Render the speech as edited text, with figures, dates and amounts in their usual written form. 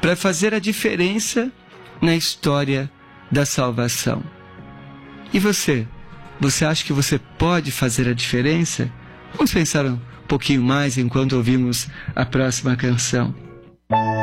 para fazer a diferença na história da salvação. E você? Você acha que você pode fazer a diferença? Vamos pensar um pouquinho mais enquanto ouvimos a próxima canção.